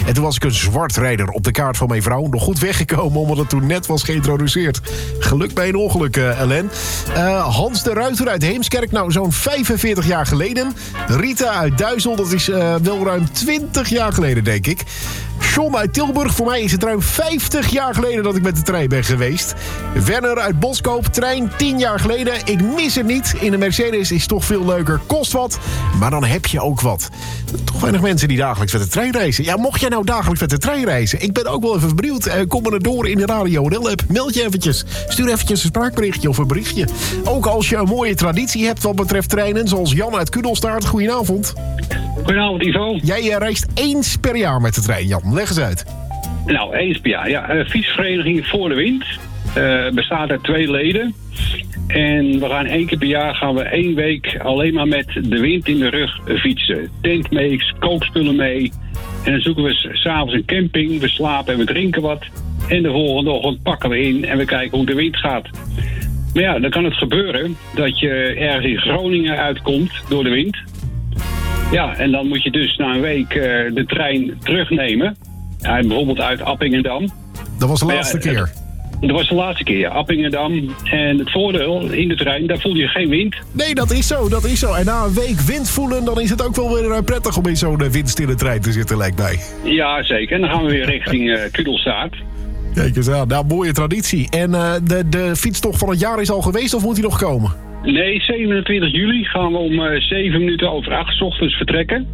En toen was ik een zwartrijder op de kaart van mijn vrouw. Nog goed weggekomen, omdat het toen net was geïntroduceerd. Geluk bij een ongeluk, Ellen. Hans de Ruiter uit Heemskerk, nou zo'n 45 jaar geleden. Rita uit Duizel, dat is wel ruim 20 jaar geleden, denk ik. John uit Tilburg, voor mij is het ruim 50 jaar geleden dat ik met de trein ben geweest. Werner uit Boskoop, trein 10 jaar geleden. Ik mis het niet. In de Mercedes is toch veel leuker. Kost wat, maar dan heb je ook wat. Toch weinig mensen die dagelijks met de trein reizen. Ja, mocht jij nou dagelijks met de trein reizen? Ik ben ook wel even benieuwd. Kom er door in de Radio NL-app. Meld je eventjes. Stuur eventjes een spraakberichtje of een berichtje. Ook als je een mooie traditie hebt wat betreft treinen, zoals Jan uit Kudelstaart. Goedenavond. Goedenavond, Ivo. Jij reist eens per jaar met de trein, Jan. Leg eens uit. Nou, eens per jaar. Ja, fietsvereniging Voor de Wind. Bestaat uit 2 leden. En we gaan 1 keer per jaar 1 week alleen maar met de wind in de rug fietsen. Tent mee, kookspullen mee. En dan zoeken we 's avonds een camping. We slapen en we drinken wat. En de volgende ochtend pakken we in en we kijken hoe de wind gaat. Maar ja, dan kan het gebeuren dat je ergens in Groningen uitkomt door de wind. Ja, en dan moet je dus na een week de trein terugnemen. Ja, bijvoorbeeld uit Appingedam. Dat was de laatste keer. Dat was de laatste keer, ja. Appingedam. En het voordeel in de trein, daar voel je geen wind. Nee, dat is zo, dat is zo. En na een week wind voelen, dan is het ook wel weer prettig om in zo'n windstille trein te zitten, lijkt mij. Ja, zeker. En dan gaan we weer richting Kudelstaart. Kijk eens aan, nou, mooie traditie. En de fietstocht van het jaar is al geweest, of moet die nog komen? Nee, 27 juli gaan we om 7 minuten over 8 's ochtends vertrekken.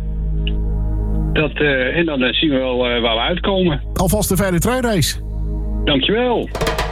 En dan zien we wel waar we uitkomen. Alvast een fijne treinreis. Dankjewel.